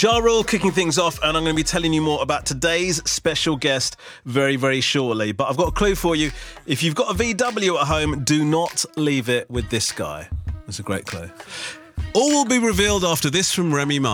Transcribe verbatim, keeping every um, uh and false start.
Ja Rule kicking things off, and I'm going to be telling you more about today's special guest very, very shortly. But I've got a clue for you. If you've got a V W at home, do not leave it with this guy. It's a great clue. All will be revealed after this from Remy Ma.